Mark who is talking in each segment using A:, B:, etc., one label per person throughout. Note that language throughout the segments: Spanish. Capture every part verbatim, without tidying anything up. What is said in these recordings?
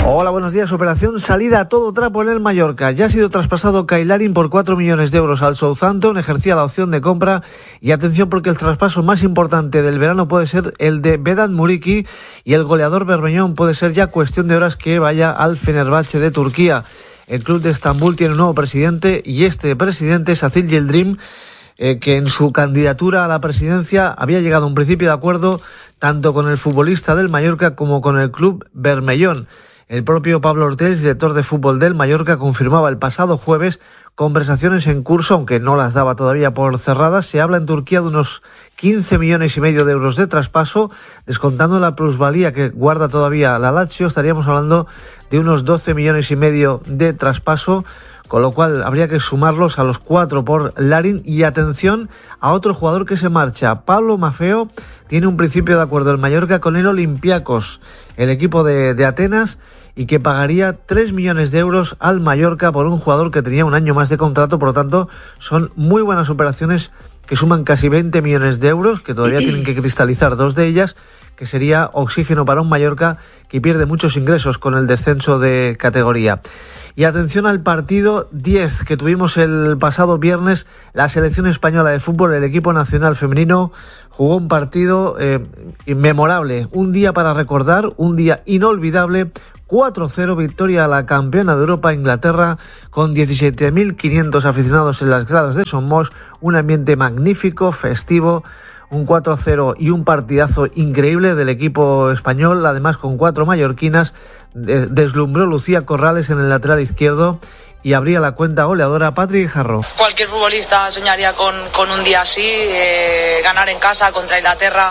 A: Hola, buenos días. Operación salida a todo trapo en el Mallorca. Ya ha sido traspasado Kyle Larin por cuatro millones de euros al Southampton. Ejercía la opción de compra. Y atención, porque el traspaso más importante del verano puede ser el de Vedat Muriqi. Y el goleador bermeñón puede ser ya cuestión de horas que vaya al Fenerbahçe de Turquía. El club de Estambul tiene un nuevo presidente. Y este presidente es Aziz Yildirim, eh, que en su candidatura a la presidencia había llegado a un principio de acuerdo tanto con el futbolista del Mallorca como con el club bermellón. El propio Pablo Ortells, director de fútbol del Mallorca, confirmaba el pasado jueves conversaciones en curso, aunque no las daba todavía por cerradas. Se habla en Turquía de unos quince millones y medio de euros de traspaso, descontando la plusvalía que guarda todavía la Lazio. Estaríamos hablando de unos doce millones y medio de traspaso, con lo cual habría que sumarlos a los cuatro por Larin. Y atención a otro jugador que se marcha. Pablo Maffeo tiene un principio de acuerdo el Mallorca con el Olympiacos, el equipo de, de Atenas, y que pagaría tres millones de euros al Mallorca por un jugador que tenía un año más de contrato. Por lo tanto, son muy buenas operaciones que suman casi veinte millones de euros, que todavía tienen que cristalizar dos de ellas, que sería oxígeno para un Mallorca que pierde muchos ingresos con el descenso de categoría. Y atención al partido diez que tuvimos el pasado viernes. La selección española de fútbol, el equipo nacional femenino, jugó un partido eh, inmemorable, un día para recordar, un día inolvidable. cuatro cero, victoria a la campeona de Europa, Inglaterra, con diecisiete mil quinientos aficionados en las gradas de Somos, un ambiente magnífico, festivo, un cuatro cero y un partidazo increíble del equipo español, además con cuatro mallorquinas. Deslumbró Lucía Corrales en el lateral izquierdo y abría la cuenta goleadora Patrick Jarro.
B: Cualquier futbolista soñaría con, con un día así, eh, ganar en casa contra Inglaterra,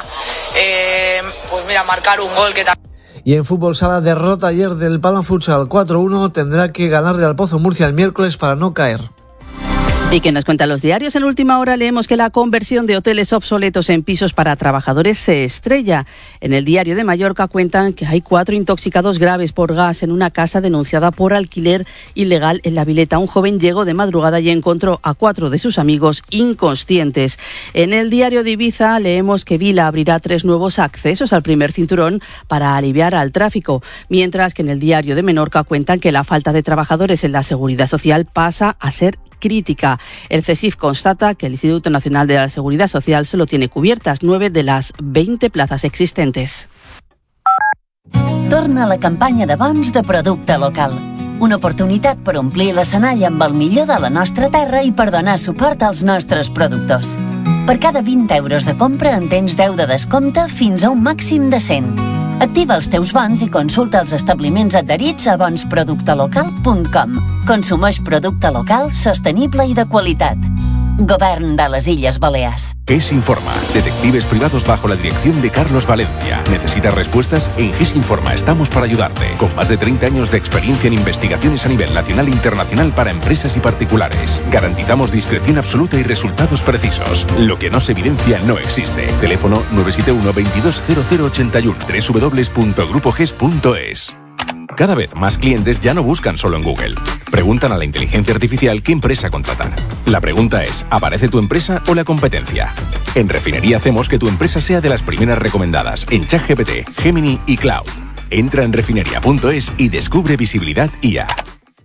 B: eh, pues mira, marcar un gol que también...
A: Y en fútbol sala, derrota ayer del Palma Futsal cuatro uno, tendrá que ganarle al Pozo Murcia el miércoles para no caer.
C: ¿Y qué nos cuentan los diarios? En última hora leemos que la conversión de hoteles obsoletos en pisos para trabajadores se estrella. En el Diario de Mallorca cuentan que hay cuatro intoxicados graves por gas en una casa denunciada por alquiler ilegal en La Vileta. Un joven llegó de madrugada y encontró a cuatro de sus amigos inconscientes. En el Diario de Ibiza leemos que Vila abrirá tres nuevos accesos al primer cinturón para aliviar al tráfico, mientras que en el Diario de Menorca cuentan que la falta de trabajadores en la Seguridad Social pasa a ser crítica. El CESIF constata que el Instituto Nacional de la Seguridad Social solo tiene cubiertas nueve de las veinte plazas existentes.
D: Torna la campanya de bons de producte local. Una oportunitat per omplir l'escenari amb el millor de la nostra terra i per donar suport als nostres productors. Per cada vint euros de compra en tens deu de descompte fins a un màxim de cent. Activa els teus bons i consulta els establiments adherits a bons producte local punt com. Consumeix producte local, sostenible i de qualitat. Govern de les Illes Balears.
E: GES Informa. Detectives privados bajo la dirección de Carlos Valencia. ¿Necesitas respuestas? En GES Informa estamos para ayudarte. Con más de treinta años de experiencia en investigaciones a nivel nacional e internacional para empresas y particulares. Garantizamos discreción absoluta y resultados precisos. Lo que no se evidencia no existe. Teléfono nueve siete uno, veintidós cero cero ochenta y uno. doble u doble u doble u punto grupo ges punto es. Cada vez más clientes ya no buscan solo en Google. Preguntan a la inteligencia artificial qué empresa contratar. La pregunta es, ¿aparece tu empresa o la competencia? En Refinería hacemos que tu empresa sea de las primeras recomendadas en ChatGPT, Gemini y Cloud. Entra en refinería punto es y descubre visibilidad I A.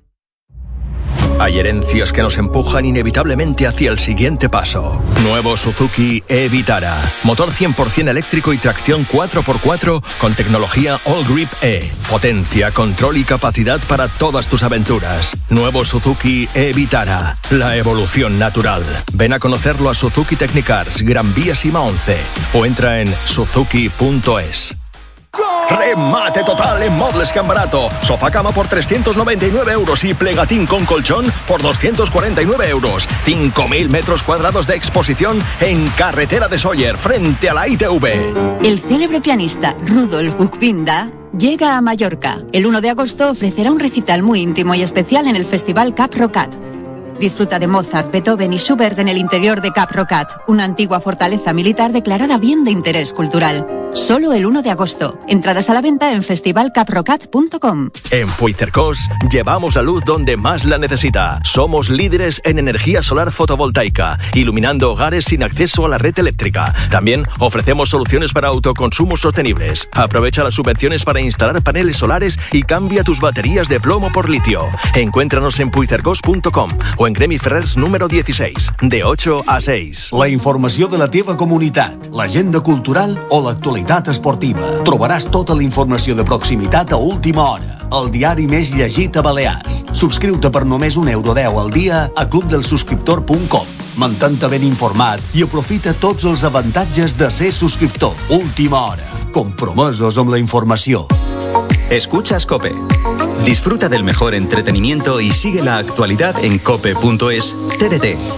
F: Hay herencias que nos empujan inevitablemente hacia el siguiente paso. Nuevo Suzuki e-Vitara. Motor cien por ciento eléctrico y tracción cuatro por cuatro con tecnología All Grip E. Potencia, control y capacidad para todas tus aventuras. Nuevo Suzuki e-Vitara. La evolución natural. Ven a conocerlo a Suzuki Technicars, Gran Vía Sima once. O entra en suzuki punto es. Remate total en Mobles Can Barato. Sofá cama por trescientos noventa y nueve euros y plegatín con colchón por doscientos cuarenta y nueve euros. cinco mil metros cuadrados de exposición en Carretera de Sóller, frente a la I T V.
G: El célebre pianista Rudolf Buchbinder llega a Mallorca. El uno de agosto ofrecerá un recital muy íntimo y especial en el Festival Cap Rocat. Disfruta de Mozart, Beethoven y Schubert en el interior de Cap Rocat, una antigua fortaleza militar declarada bien de interés cultural. Solo el uno de agosto. Entradas a la venta en festival cap rocat punto com.
F: En Puigcercós llevamos la luz donde más la necesita. Somos líderes en energía solar fotovoltaica, iluminando hogares sin acceso a la red eléctrica. También ofrecemos soluciones para autoconsumos sostenibles. Aprovecha las subvenciones para instalar paneles solares y cambia tus baterías de plomo por litio. Encuéntranos en puigcercós punto com o en Gremi Ferrers número dieciséis, de ocho a seis.
H: La informació de la teva comunitat, l'agenda cultural o l'actualitat esportiva. Trobaràs tota la informació de proximitat a última hora. El diari més llegit a Balears. Subscriu-te per només un euro deu al dia a club del suscriptor punt com. Mantén-te ben informat i aprofita tots els avantatges de ser subscriptor. Última hora. Compromesos amb la informació.
I: Escuchas COPE. Disfruta del mejor entretenimiento y sigue la actualidad en cope punto es. T D T.